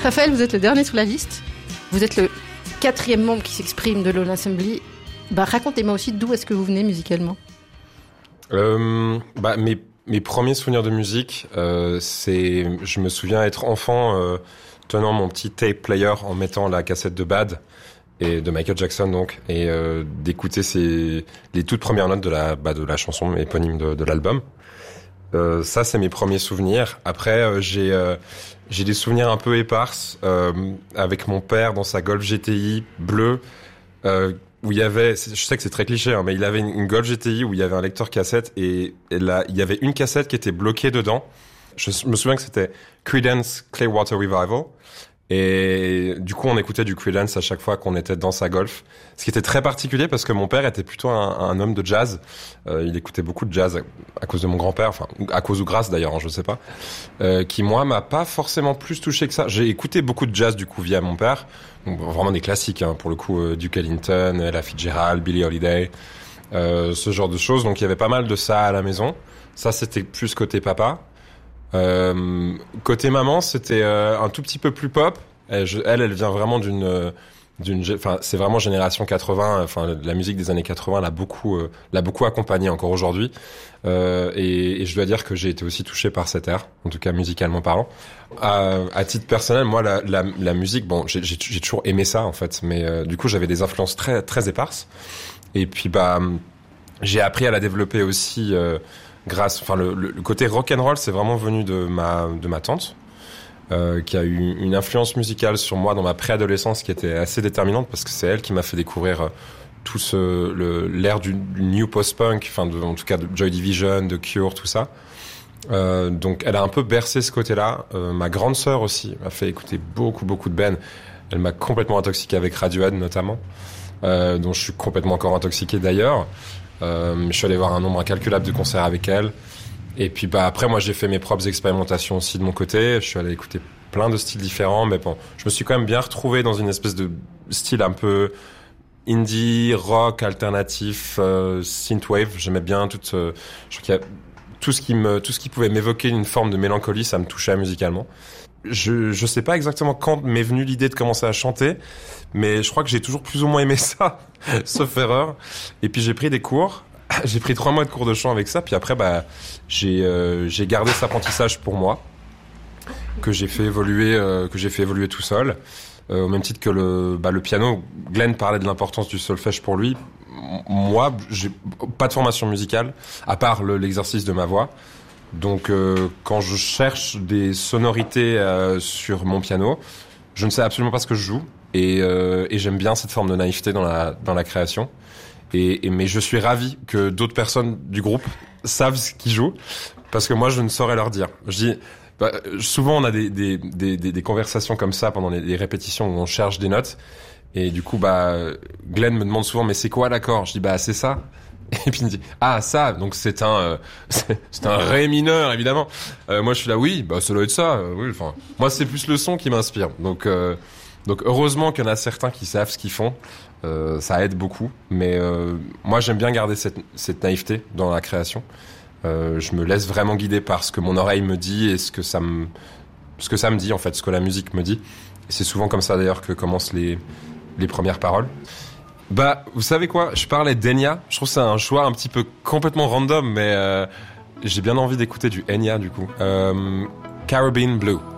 Raphaël, vous êtes le dernier sur la liste. Vous êtes le 4e membre qui s'exprime de Lone Assembly. Racontez-moi aussi d'où est-ce que vous venez musicalement. Mes premiers souvenirs de musique, je me souviens être enfant tenant mon petit tape player en mettant la cassette de Bad et de Michael Jackson donc et d'écouter les toutes premières notes de la chanson éponyme de l'album. Ça c'est mes premiers souvenirs. Après j'ai des souvenirs un peu éparses avec mon père dans sa Golf GTI bleue où il y avait, je sais que c'est très cliché, mais il avait une Golf GTI où il y avait un lecteur cassette et là, il y avait une cassette qui était bloquée dedans. Je me souviens que c'était Creedence Clearwater Revival. Et du coup, on écoutait du Creedence à chaque fois qu'on était dans sa Golf. Ce qui était très particulier parce que mon père était plutôt un homme de jazz. Il écoutait beaucoup de jazz à cause de mon grand-père, enfin, à cause ou grâce d'ailleurs, je sais pas. Qui, moi, m'a pas forcément plus touché que ça. J'ai écouté beaucoup de jazz, du coup, via mon père. Donc, vraiment des classiques, pour le coup, Duke Ellington, Ella Fitzgerald, Billie Holiday, ce genre de choses. Donc, il y avait pas mal de ça à la maison. Ça, c'était plus côté papa. Côté maman, c'était un tout petit peu plus pop. Elle vient vraiment c'est vraiment génération 80. Enfin, la musique des années 80 l'a beaucoup accompagnée encore aujourd'hui. Et je dois dire que j'ai été aussi touché par cette ère, en tout cas musicalement parlant. À titre personnel, moi, la musique, bon, j'ai toujours aimé ça en fait, mais du coup, j'avais des influences très très éparses. Et puis j'ai appris à la développer aussi. Le côté rock'n'roll, c'est vraiment venu de ma tante, qui a eu une influence musicale sur moi dans ma préadolescence qui était assez déterminante parce que c'est elle qui m'a fait découvrir tout l'ère du new post-punk, en tout cas de Joy Division, de Cure, tout ça. Donc elle a un peu bercé ce côté-là. Ma grande sœur aussi m'a fait écouter beaucoup de Ben. Elle m'a complètement intoxiqué avec Radiohead notamment, dont je suis complètement encore intoxiqué d'ailleurs. Je suis allé voir un nombre incalculable de concerts avec elle. Et puis après, moi, j'ai fait mes propres expérimentations aussi de mon côté. Je suis allé écouter plein de styles différents, mais bon, je me suis quand même bien retrouvé dans une espèce de style un peu indie, rock, alternatif, synthwave. J'aimais bien je trouve qu'il y a tout ce qui pouvait m'évoquer une forme de mélancolie, ça me touchait musicalement. Je sais pas exactement quand m'est venue l'idée de commencer à chanter, mais je crois que j'ai toujours plus ou moins aimé ça, sauf erreur. Et puis j'ai pris des cours, j'ai pris 3 mois de cours de chant avec ça, puis après j'ai gardé cet apprentissage pour moi, que j'ai fait évoluer tout seul, au même titre que le piano. Glenn parlait de l'importance du solfège pour lui. Moi, j'ai pas de formation musicale, à part l'exercice de ma voix. Donc quand je cherche des sonorités sur mon piano, je ne sais absolument pas ce que je joue et j'aime bien cette forme de naïveté dans la création. Mais je suis ravi que d'autres personnes du groupe savent ce qu'ils jouent parce que moi je ne saurais leur dire. Je dis souvent on a des conversations comme ça pendant les répétitions où on cherche des notes et du coup Glenn me demande souvent mais c'est quoi l'accord? Je dis c'est ça. Et puis il me dit ça, donc c'est un ré mineur évidemment. Moi je suis là ça doit être ça. Oui, moi c'est plus le son qui m'inspire. Donc heureusement qu'il y en a certains qui savent ce qu'ils font. Ça aide beaucoup. Mais moi j'aime bien garder cette naïveté dans la création. Je me laisse vraiment guider par ce que mon oreille me dit et ce que ça me dit en fait, ce que la musique me dit. Et c'est souvent comme ça d'ailleurs que commencent les premières paroles. Vous savez quoi? Je parlais d'Enya. Je trouve que c'est un choix un petit peu complètement random, mais j'ai bien envie d'écouter du Enya du coup. Caribbean Blue.